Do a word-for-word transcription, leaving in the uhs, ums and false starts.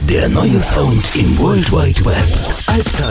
Der neue Sound im World Wide Web. Albtraum.